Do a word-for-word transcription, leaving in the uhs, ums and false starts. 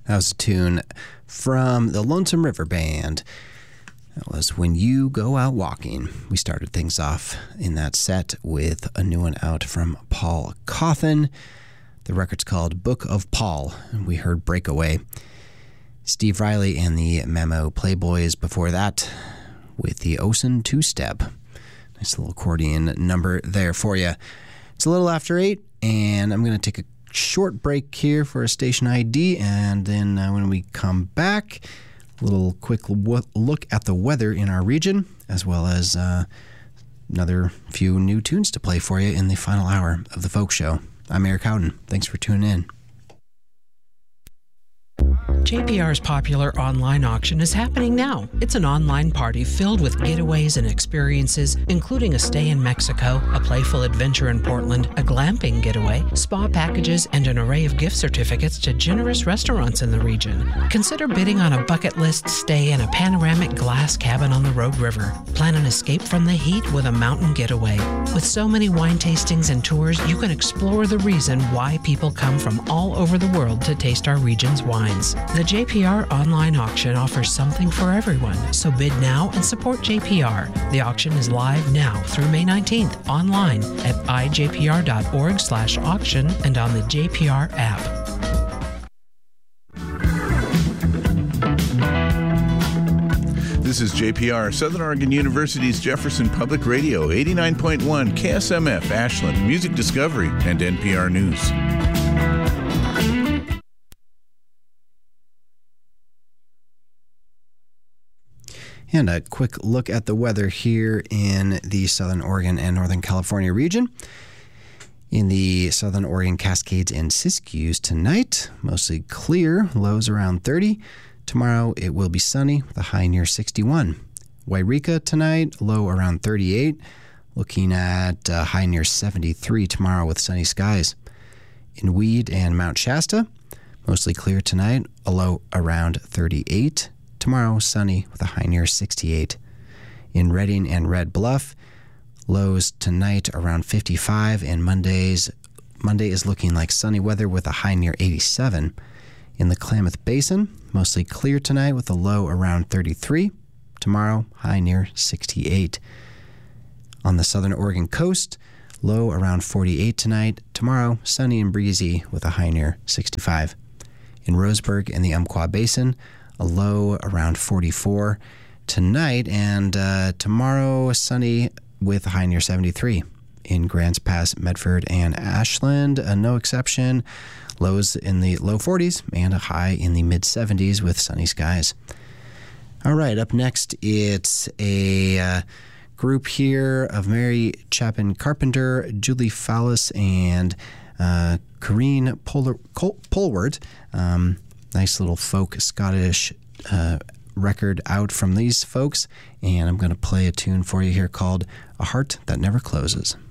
That was a tune from the Lonesome River Band. That was When You Go Out Walking. We started things off in that set with a new one out from Paul Cauthen. The record's called Book of Paul, and we heard Breakaway. Steve Riley and the Memo Playboys before that with the Osen two-step. Nice little accordion number there for you. It's a little after eight, and I'm going to take a short break here for a station I D, and then uh, when we come back, a little quick look at the weather in our region, as well as uh, another few new tunes to play for you in the final hour of the Folk Show. I'm Eric Howden. Thanks for tuning in. J P R's popular online auction is happening now. It's an online party filled with getaways and experiences, including a stay in Mexico, a playful adventure in Portland, a glamping getaway, spa packages, and an array of gift certificates to generous restaurants in the region. Consider bidding on a bucket list stay in a panoramic glass cabin on the Rogue River. Plan an escape from the heat with a mountain getaway. With so many wine tastings and tours, you can explore the reason why people come from all over the world to taste our region's wines. The J P R online auction offers something for everyone, so bid now and support J P R. The auction is live now through May nineteenth online at i j p r dot org slash auction and on the J P R app. This is J P R, Southern Oregon University's Jefferson Public Radio, eighty-nine point one K S M F, Ashland, Music Discovery, and N P R News. And a quick look at the weather here in the Southern Oregon and Northern California region. In the Southern Oregon Cascades and Siskiyous tonight, mostly clear, lows around thirty. Tomorrow it will be sunny with a high near sixty-one. Wairika tonight, low around thirty-eight. Looking at a high near seventy-three tomorrow with sunny skies. In Weed and Mount Shasta, mostly clear tonight, a low around thirty-eight. Tomorrow, sunny with a high near sixty-eight. In Redding and Red Bluff, lows tonight around fifty-five, and Monday's Monday is looking like sunny weather with a high near eighty-seven. In the Klamath Basin, mostly clear tonight with a low around thirty-three. Tomorrow, high near sixty-eight. On the Southern Oregon coast, low around forty-eight tonight. Tomorrow, sunny and breezy with a high near sixty-five. In Roseburg and the Umpqua Basin, a low around forty-four tonight, and uh, tomorrow sunny with a high near seventy-three. In Grants Pass, Medford, and Ashland, uh, no exception. Lows in the low forties and a high in the mid-seventies with sunny skies. All right, up next, it's a uh, group here of Mary Chapin Carpenter, Julie Fowlis, and uh, Corrine Polar- Col- Polward. Um, Nice little folk Scottish uh, record out from these folks. And I'm going to play a tune for you here called A Heart That Never Closes.